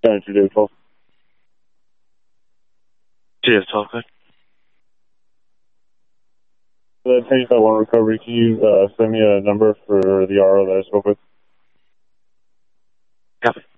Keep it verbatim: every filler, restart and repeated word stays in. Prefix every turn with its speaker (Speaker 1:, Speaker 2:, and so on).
Speaker 1: Thank you, twelve.
Speaker 2: G S twelve, good.
Speaker 1: The ten five one recovery, can you uh, send me a number for the R O that I spoke with?
Speaker 2: Copy.